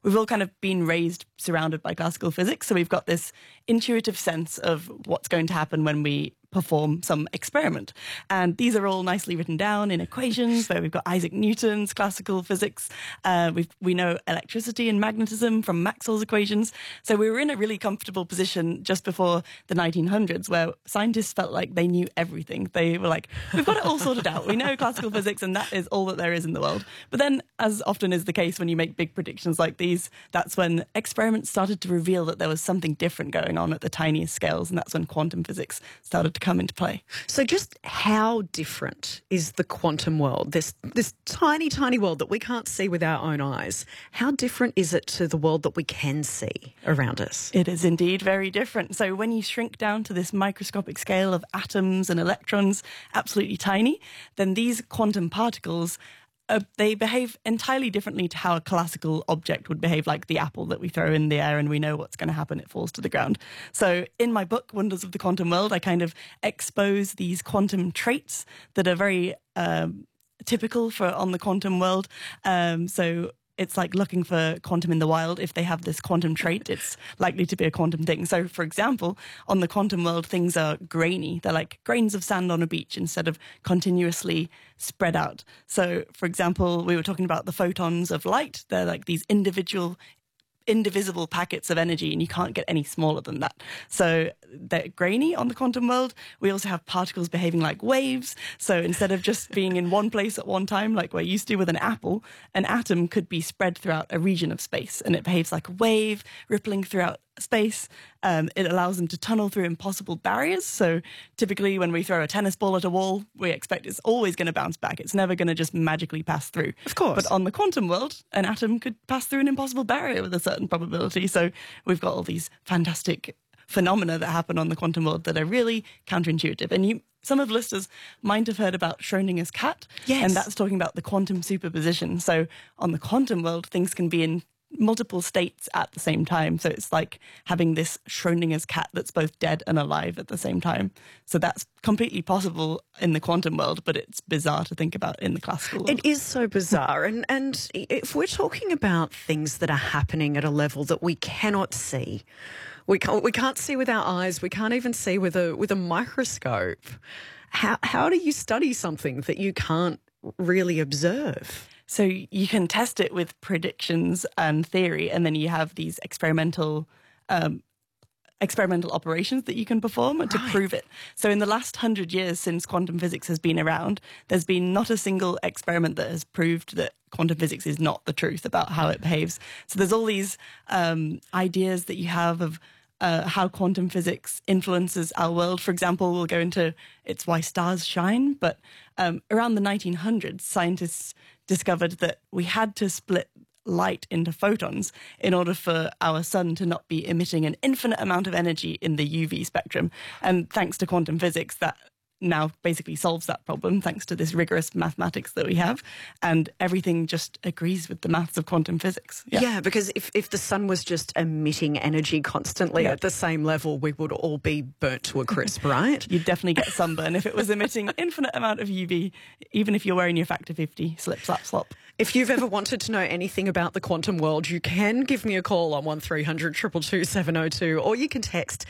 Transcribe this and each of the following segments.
we've all kind of been raised surrounded by classical physics. So we've got this intuitive sense of what's going to happen when we perform some experiment. And these are all nicely written down in equations where we've got Isaac Newton's classical physics. We know electricity and magnetism from Maxwell's equations. So we were in a really comfortable position just before the 1900s where scientists felt like they knew everything. They were like, we've got it all sorted out. We know classical physics and that is all that there is in the world. But then, as often is the case when you make big predictions like these, that's when experiments started to reveal that there was something different going on at the tiniest scales. And that's when quantum physics started to come into play. So just how different is the quantum world, this tiny, tiny world that we can't see with our own eyes? How different is it to the world that we can see around us? It is indeed very different. So when you shrink down to this microscopic scale of atoms and electrons, absolutely tiny, then these quantum particles they behave entirely differently to how a classical object would behave, like the apple that we throw in the air and we know what's going to happen, it falls to the ground. So in my book, Wonders of the Quantum World, I kind of expose these quantum traits that are very typical on the quantum world. So it's like looking for quantum in the wild. If they have this quantum trait, it's likely to be a quantum thing. So, for example, on the quantum world, things are grainy. They're like grains of sand on a beach instead of continuously spread out. So, for example, we were talking about the photons of light. They're like these indivisible packets of energy, and you can't get any smaller than that. So they're grainy on the quantum world. We also have particles behaving like waves. So instead of just being in one place at one time, like we're used to with an apple, an atom could be spread throughout a region of space, and it behaves like a wave, rippling throughout space. It allows them to tunnel through impossible barriers. So typically when we throw a tennis ball at a wall, we expect it's always going to bounce back. It's never going to just magically pass through. Of course. But on the quantum world, an atom could pass through an impossible barrier with a certain probability. So we've got all these fantastic phenomena that happen on the quantum world that are really counterintuitive. And some of the listeners might have heard about Schrodinger's cat. Yes. And that's talking about the quantum superposition. So on the quantum world, things can be in multiple states at the same time. So it's like having this Schrodinger's cat that's both dead and alive at the same time. So that's completely possible in the quantum world, but it's bizarre to think about in the classical world. It is so bizarre. And if we're talking about things that are happening at a level that we cannot see, we can't see with our eyes, we can't even see with a microscope, how do you study something that you can't really observe? So you can test it with predictions and theory, and then you have these experimental operations that you can perform to prove it. So in the last 100 years since quantum physics has been around, there's been not a single experiment that has proved that quantum physics is not the truth about how it behaves. So there's all these ideas that you have of how quantum physics influences our world. For example, we'll go into it's why stars shine, but around the 1900s, scientists discovered that we had to split light into photons in order for our sun to not be emitting an infinite amount of energy in the UV spectrum. And thanks to quantum physics, that now basically solves that problem thanks to this rigorous mathematics that we have, and everything just agrees with the maths of quantum physics. Yeah, because if the sun was just emitting energy constantly at the same level, we would all be burnt to a crisp, right? You'd definitely get sunburn if it was emitting infinite amount of UV, even if you're wearing your factor 50 slip, slap, slop. If you've ever wanted to know anything about the quantum world, you can give me a call on 1300 222 702, or you can text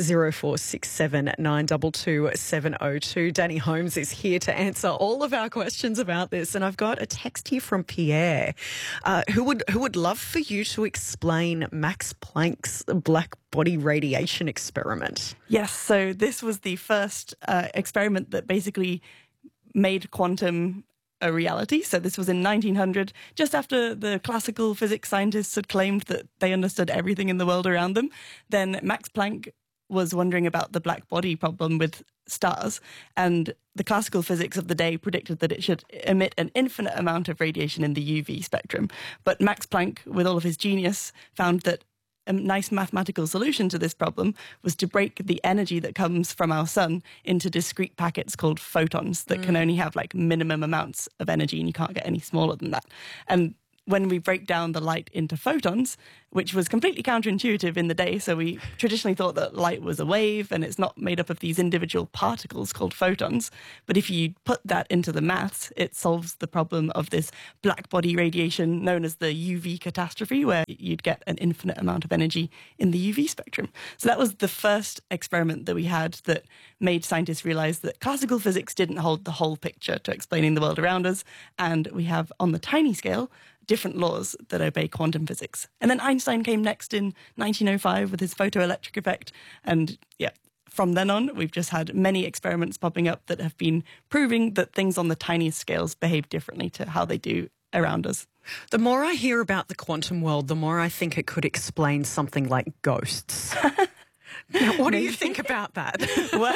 0467 922 702. Danny Holmes is here to answer all of our questions about this, and I've got a text here from Pierre, who would love for you to explain Max Planck's black body radiation experiment. Yes, so this was the first experiment that basically made quantum a reality. So this was in 1900, just after the classical physics scientists had claimed that they understood everything in the world around them. Then Max Planck was wondering about the black body problem with stars, and the classical physics of the day predicted that it should emit an infinite amount of radiation in the UV spectrum. But Max Planck, with all of his genius, found that a nice mathematical solution to this problem was to break the energy that comes from our sun into discrete packets called photons that can only have like minimum amounts of energy, and you can't get any smaller than that. And when we break down the light into photons, which was completely counterintuitive in the day. So we traditionally thought that light was a wave and it's not made up of these individual particles called photons. But if you put that into the maths, it solves the problem of this black body radiation known as the UV catastrophe, where you'd get an infinite amount of energy in the UV spectrum. So that was the first experiment that we had that made scientists realize that classical physics didn't hold the whole picture to explaining the world around us. And we have, on the tiny scale, different laws that obey quantum physics. And then Einstein came next in 1905 with his photoelectric effect. And yeah, from then on, we've just had many experiments popping up that have been proving that things on the tiniest scales behave differently to how they do around us. The more I hear about the quantum world, the more I think it could explain something like ghosts. Now, what do you think about that? Well,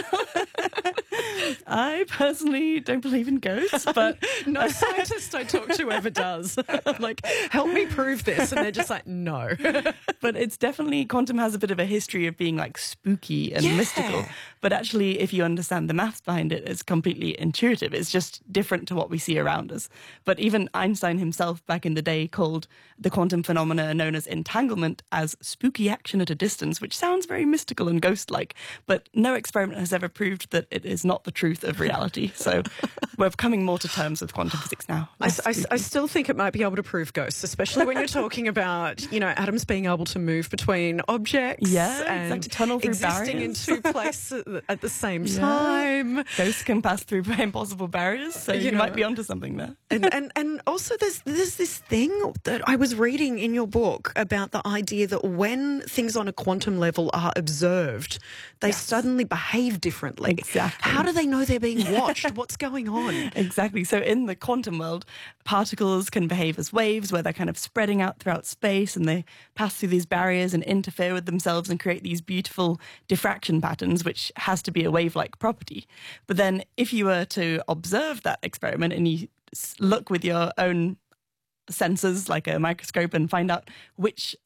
I personally don't believe in ghosts, but no scientist I talk to ever does. I'm like, help me prove this. And they're just like, no. But it's definitely, quantum has a bit of a history of being like spooky and mystical. But actually, if you understand the maths behind it, it's completely intuitive. It's just different to what we see around us. But even Einstein himself back in the day called the quantum phenomena known as entanglement as spooky action at a distance, which sounds very mystical and ghost-like. But no experiment has ever proved that it is not the truth of reality. So we're coming more to terms with quantum physics now. I still think it might be able to prove ghosts, especially when you're talking about, you know, atoms being able to move between objects. Yeah, and exactly. Tunnel through existing barriers. in two places at the same time. Ghosts can pass through impossible barriers, so you might be onto something there. And also there's this thing that I was reading in your book about the idea that when things on a quantum level are observed, they suddenly behave differently. Exactly. How do they know they're being watched? What's going on? Exactly. So in the quantum world, particles can behave as waves where they're kind of spreading out throughout space and they pass through these barriers and interfere with themselves and create these beautiful diffraction patterns, which has to be a wave-like property. But then if you were to observe that experiment and you look with your own sensors, like a microscope, and find out which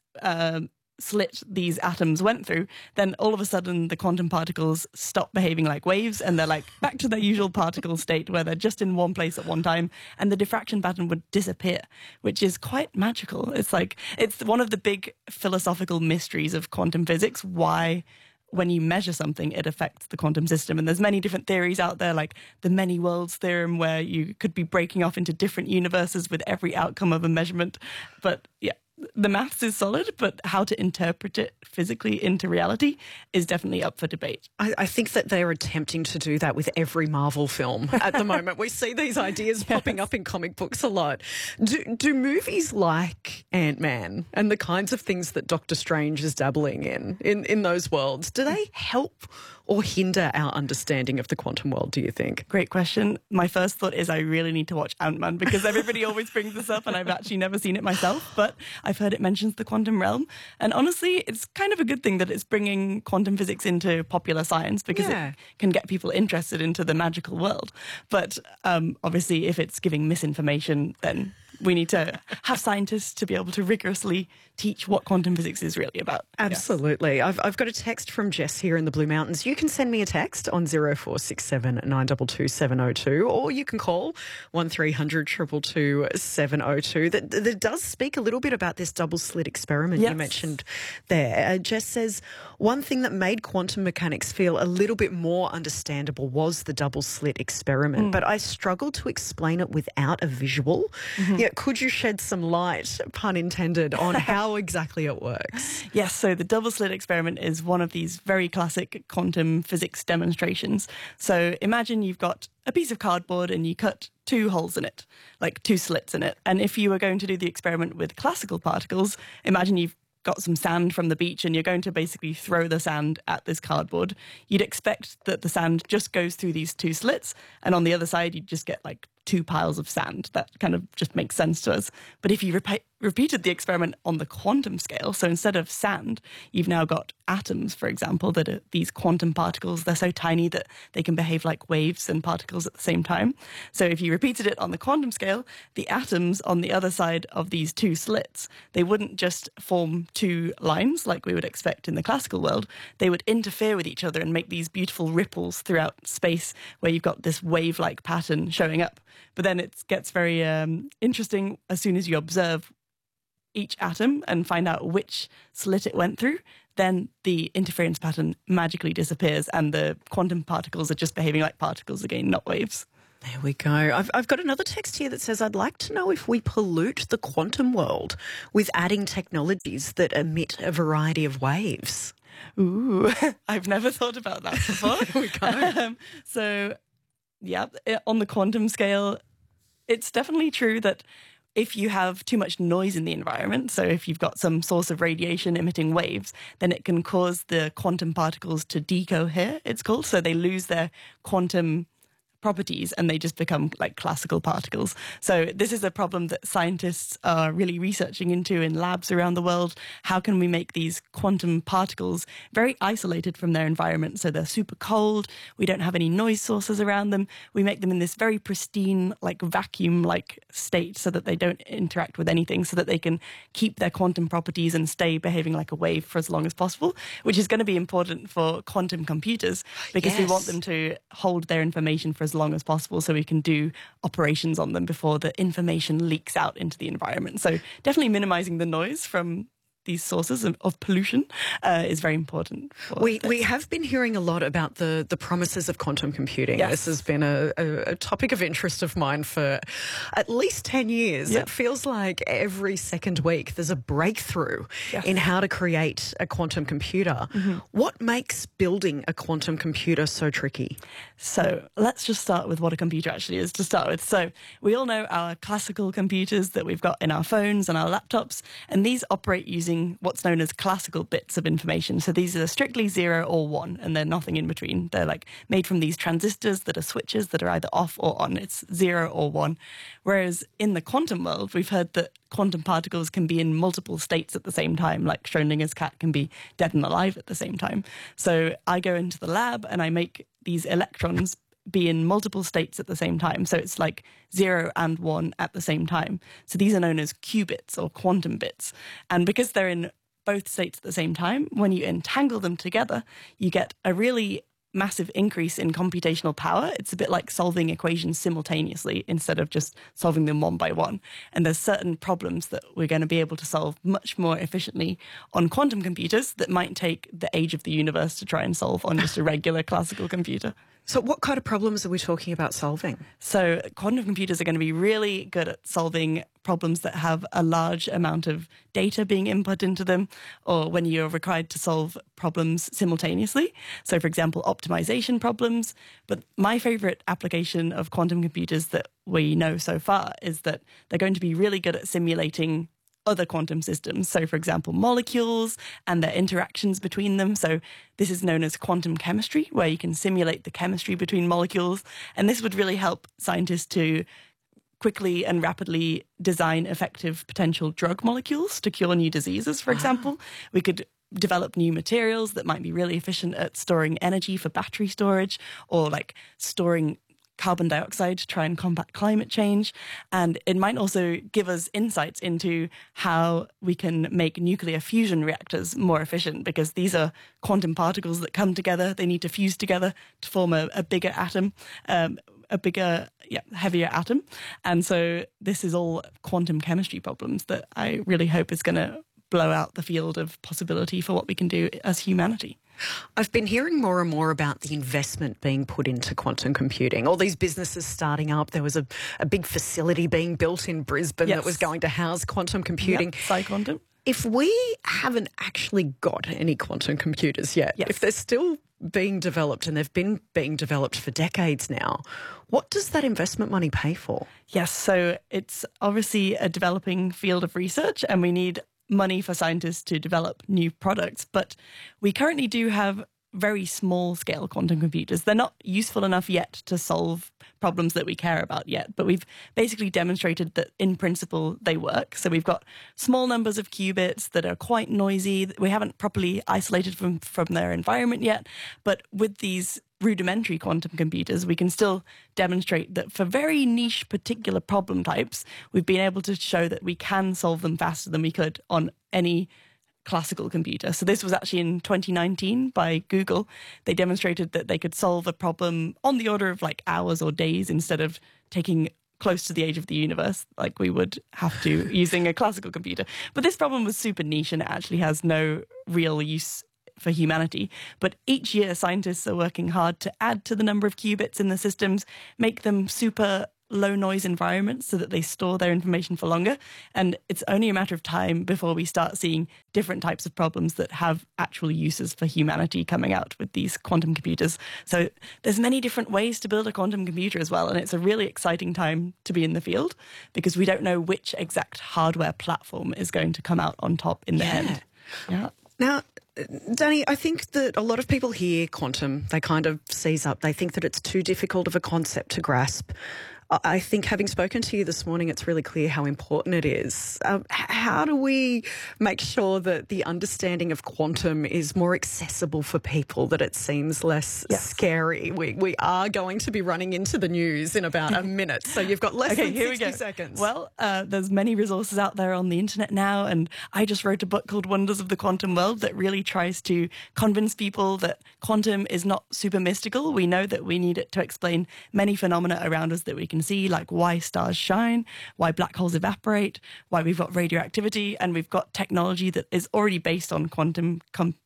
slit these atoms went through, then all of a sudden the quantum particles stop behaving like waves and they're like back to their usual particle state where they're just in one place at one time, and the diffraction pattern would disappear, which is quite magical. It's one of the big philosophical mysteries of quantum physics, why when you measure something, it affects the quantum system. And there's many different theories out there, like the many worlds theorem, where you could be breaking off into different universes with every outcome of a measurement. But yeah, the maths is solid, but how to interpret it physically into reality is definitely up for debate. I think that they're attempting to do that with every Marvel film at the moment. We see these ideas popping up in comic books a lot. Do movies like Ant-Man and the kinds of things that Doctor Strange is dabbling in those worlds, do they help or hinder our understanding of the quantum world, do you think? Great question. My first thought is I really need to watch Ant-Man because everybody always brings this up and I've actually never seen it myself, but I've heard it mentions the quantum realm. And honestly, it's kind of a good thing that it's bringing quantum physics into popular science because it can get people interested into the magical world. But obviously, if it's giving misinformation, then we need to have scientists to be able to rigorously teach what quantum physics is really about. Absolutely. Yes. I've got a text from Jess here in the Blue Mountains. You can send me a text on 0467 922 702, or you can call 1300 222 702. That does speak a little bit about this double slit experiment you mentioned there. Jess says, one thing that made quantum mechanics feel a little bit more understandable was the double slit experiment, but I struggled to explain it without a visual. Yeah, could you shed some light, pun intended, on how exactly it works? Yes, so the double slit experiment is one of these very classic quantum physics demonstrations. So imagine you've got a piece of cardboard and you cut two holes in it, like two slits in it. And if you were going to do the experiment with classical particles, imagine you've got some sand from the beach and you're going to basically throw the sand at this cardboard. You'd expect that the sand just goes through these two slits, and on the other side you'd just get like two piles of sand. That kind of just makes sense to us. But if you repeated the experiment on the quantum scale. So instead of sand, you've now got atoms, for example, that are these quantum particles. They're so tiny that they can behave like waves and particles at the same time. So if you repeated it on the quantum scale, the atoms on the other side of these two slits, they wouldn't just form two lines like we would expect in the classical world. They would interfere with each other and make these beautiful ripples throughout space where you've got this wave-like pattern showing up. But then it gets very interesting as soon as you observe each atom and find out which slit it went through. Then the interference pattern magically disappears and the quantum particles are just behaving like particles again, not waves. There we go. I've got another text here that says, I'd like to know if we pollute the quantum world with adding technologies that emit a variety of waves. Ooh, I've never thought about that before. There we go. So, yeah, on the quantum scale, it's definitely true that if you have too much noise in the environment, so if you've got some source of radiation emitting waves, then it can cause the quantum particles to decohere, it's called. So they lose their quantum properties and they just become like classical particles. So this is a problem that scientists are really researching into in labs around the world. How can we make these quantum particles very isolated from their environment? So they're super cold, we don't have any noise sources around them. We make them in this very pristine, like vacuum-like state so that they don't interact with anything, so that they can keep their quantum properties and stay behaving like a wave for as long as possible, which is going to be important for quantum computers because we want them to hold their information for as long as possible so we can do operations on them before the information leaks out into the environment. So definitely minimizing the noise from these sources of pollution is very important. We have been hearing a lot about the promises of quantum computing. Yes. This has been a topic of interest of mine for at least 10 years. Yep. It feels like every second week there's a breakthrough in how to create a quantum computer. Mm-hmm. What makes building a quantum computer so tricky? So let's just start with what a computer actually is to start with. So we all know our classical computers that we've got in our phones and our laptops, and these operate using what's known as classical bits of information. So these are strictly 0 or 1, and they're nothing in between. They're like made from these transistors that are switches that are either off or on. It's 0 or 1. Whereas in the quantum world, we've heard that quantum particles can be in multiple states at the same time, like Schrödinger's cat can be dead and alive at the same time. So I go into the lab and I make these electrons be in multiple states at the same time. So it's like 0 and 1 at the same time. So these are known as qubits or quantum bits. And because they're in both states at the same time, when you entangle them together, you get a really massive increase in computational power. It's a bit like solving equations simultaneously instead of just solving them one by one. And there's certain problems that we're going to be able to solve much more efficiently on quantum computers that might take the age of the universe to try and solve on just a regular classical computer. So what kind of problems are we talking about solving? So quantum computers are going to be really good at solving problems that have a large amount of data being input into them, or when you're required to solve problems simultaneously. So, for example, optimization problems. But my favorite application of quantum computers that we know so far is that they're going to be really good at simulating other quantum systems. So, for example, molecules and their interactions between them. So this is known as quantum chemistry, where you can simulate the chemistry between molecules. And this would really help scientists to quickly and rapidly design effective potential drug molecules to cure new diseases, for example. We could develop new materials that might be really efficient at storing energy for battery storage, or like storing carbon dioxide to try and combat climate change. And it might also give us insights into how we can make nuclear fusion reactors more efficient, because these are quantum particles that come together. They need to fuse together to form a bigger atom, heavier atom. And so this is all quantum chemistry problems that I really hope is going to blow out the field of possibility for what we can do as humanity. I've been hearing more and more about the investment being put into quantum computing. All these businesses starting up. There was a big facility being built in Brisbane that was going to house quantum computing. PsiQuantum. If we haven't actually got any quantum computers yet, if they're still being developed, and they've been being developed for decades now, what does that investment money pay for? Yes, so it's obviously a developing field of research, and we need money for scientists to develop new products. But we currently do have very small scale quantum computers. They're not useful enough yet to solve problems that we care about yet, but we've basically demonstrated that in principle they work. So we've got small numbers of qubits that are quite noisy. We haven't properly isolated from their environment yet, but with these rudimentary quantum computers, we can still demonstrate that for very niche particular problem types, we've been able to show that we can solve them faster than we could on any classical computer. So this was actually in 2019 by Google. They demonstrated that they could solve a problem on the order of like hours or days instead of taking close to the age of the universe like we would have to using a classical computer. But this problem was super niche and it actually has no real use for humanity. But each year scientists are working hard to add to the number of qubits in the systems, make them super low noise environments so that they store their information for longer. And it's only a matter of time before we start seeing different types of problems that have actual uses for humanity coming out with these quantum computers. So there's many different ways to build a quantum computer as well. And it's a really exciting time to be in the field because we don't know which exact hardware platform is going to come out on top in the end. Yeah. Now, Danny, I think that a lot of people hear quantum, they kind of seize up. They think that it's too difficult of a concept to grasp. I think having spoken to you this morning, it's really clear how important it is. How do we make sure that the understanding of quantum is more accessible for people, that it seems less scary? We are going to be running into the news in about a minute, so you've got less than 60 seconds. Well, there's many resources out there on the internet now, and I just wrote a book called Wonders of the Quantum World that really tries to convince people that quantum is not super mystical. We know that we need it to explain many phenomena around us that we can see, like why stars shine, why black holes evaporate, why we've got radioactivity, and we've got technology that is already based on quantum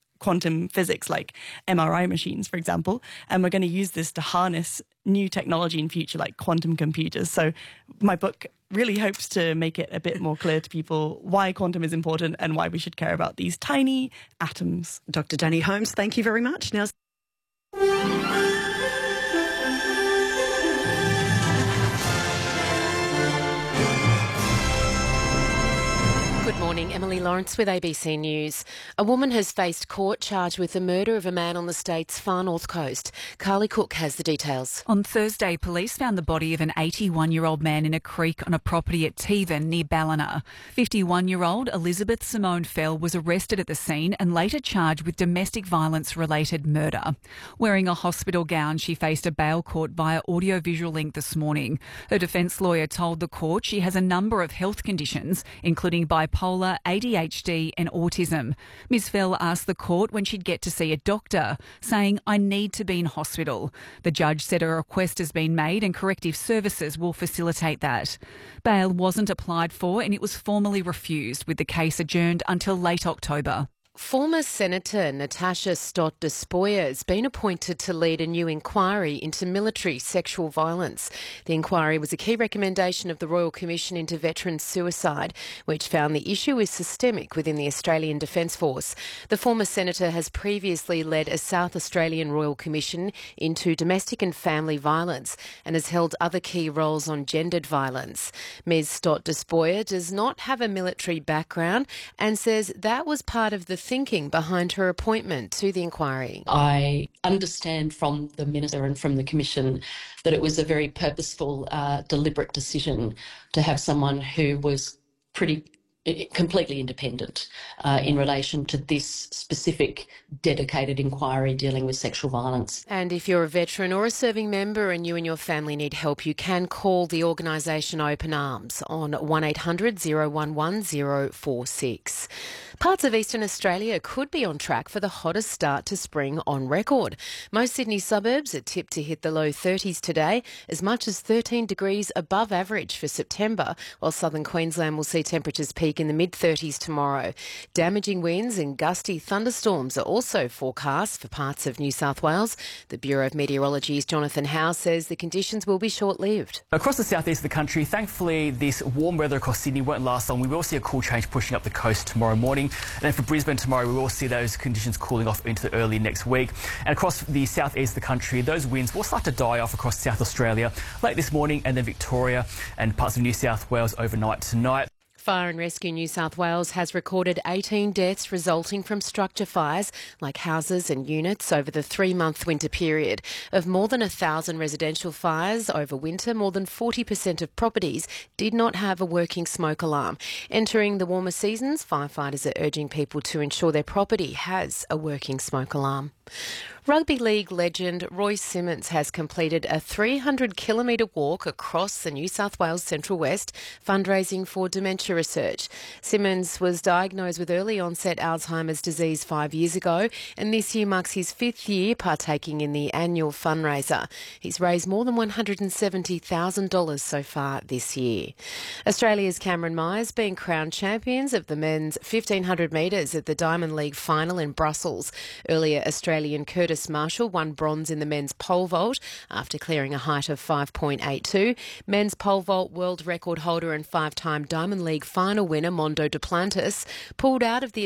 physics, like MRI machines, for example. And we're going to use this to harness new technology in future, like quantum computers. So my book really hopes to make it a bit more clear to people why quantum is important and why we should care about these tiny atoms. Dr. Danny Holmes, thank you very much. Now, good morning, Emily Lawrence with ABC News. A woman has faced court charged with the murder of a man on the state's far north coast. Carly Cook has the details. On Thursday, police found the body of an 81-year-old man in a creek on a property at Tevan near Ballina. 51-year-old Elizabeth Simone Fell was arrested at the scene and later charged with domestic violence-related murder. Wearing a hospital gown, she faced a bail court via audiovisual link this morning. Her defence lawyer told the court she has a number of health conditions, including bipolar, ADHD and autism. Ms Fell asked the court when she'd get to see a doctor, saying, "I need to be in hospital." The judge said a request has been made and corrective services will facilitate that. Bail wasn't applied for and it was formally refused, with the case adjourned until late October. Former Senator Natasha Stott Despoja has been appointed to lead a new inquiry into military sexual violence. The inquiry was a key recommendation of the Royal Commission into Veteran Suicide, which found the issue is systemic within the Australian Defence Force. The former senator has previously led a South Australian Royal Commission into domestic and family violence and has held other key roles on gendered violence. Ms Stott Despoja does not have a military background and says that was part of the thinking behind her appointment to the inquiry. I understand from the Minister and from the Commission that it was a very purposeful, deliberate decision to have someone who was completely independent in relation to this specific dedicated inquiry dealing with sexual violence. And if you're a veteran or a serving member and you and your family need help, you can call the organisation Open Arms on 1800 011 046. Parts of eastern Australia could be on track for the hottest start to spring on record. Most Sydney suburbs are tipped to hit the low 30s today, as much as 13 degrees above average for September, while southern Queensland will see temperatures peak in the mid-30s tomorrow. Damaging winds and gusty thunderstorms are also forecast for parts of New South Wales. The Bureau of Meteorology's Jonathan Howe says the conditions will be short-lived. Across the southeast of the country, thankfully this warm weather across Sydney won't last long. We will see a cool change pushing up the coast tomorrow morning. And then for Brisbane tomorrow, we will see those conditions cooling off into the early next week. And across the southeast of the country, those winds will start to die off across South Australia late this morning, and then Victoria and parts of New South Wales overnight tonight. Fire and Rescue New South Wales has recorded 18 deaths resulting from structure fires, like houses and units, over the 3-month winter period. Of more than 1,000 residential fires over winter, more than 40% of properties did not have a working smoke alarm. Entering the warmer seasons, firefighters are urging people to ensure their property has a working smoke alarm. Rugby league legend Roy Simmons has completed a 300-kilometre walk across the New South Wales Central West, fundraising for dementia research. Simmons was diagnosed with early-onset Alzheimer's disease 5 years ago, and this year marks his 5th year partaking in the annual fundraiser. He's raised more than $170,000 so far this year. Australia's Cameron Myers being crowned champions of the men's 1,500 metres at the Diamond League final in Brussels. Earlier, Australian Curtis Marshall won bronze in the men's pole vault after clearing a height of 5.82. Men's pole vault world record holder and 5-time Diamond League final winner Mondo Duplantis pulled out of the